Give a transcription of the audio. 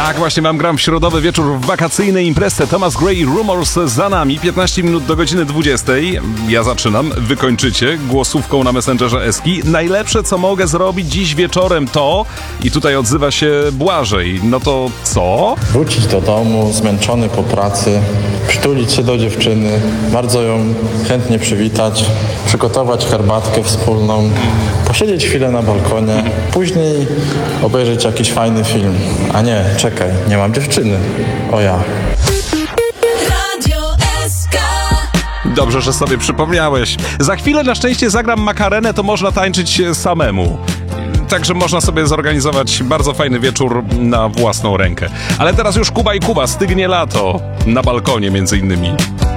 Tak, właśnie gram w środowy wieczór w wakacyjnej imprezie. Thomas Gray, Rumors za nami, 15 minut do godziny 20. Ja zaczynam, wy kończycie głosówką na Messengerze Eski. Najlepsze, co mogę zrobić dziś wieczorem to... I tutaj odzywa się Błażej. No to co? Wrócić do domu, zmęczony po pracy, przytulić się do dziewczyny, bardzo ją chętnie przywitać, przygotować herbatkę wspólną, posiedzieć chwilę na balkonie, później obejrzeć jakiś fajny film. A nie, czekaj, nie mam dziewczyny. O ja. Dobrze, że sobie przypomniałeś. Za chwilę na szczęście zagram Makarenę, to można tańczyć samemu. Także można sobie zorganizować bardzo fajny wieczór na własną rękę. Ale teraz już Kuba i Kuba, stygnie lato. Na balkonie między innymi.